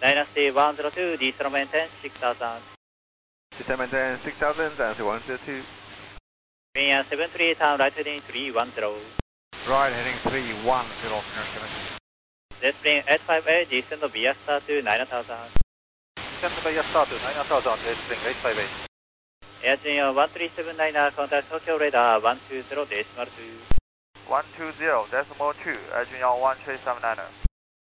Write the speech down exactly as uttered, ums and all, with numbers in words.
Dynasty one zero two, descend maintain six thousand. Descend maintain six thousand, Dynasty one zero two. Being seven three, turn right heading three one zero. Right heading three one zero, Let's bring eight five eight, descend via star to nine thousand. Descend via star to nine thousand, let's bring eight five eight. Air Junior one three seven nine, contact Tokyo radar one two zero decimal two. one two zero decimal two, Air Junior one three seven nine.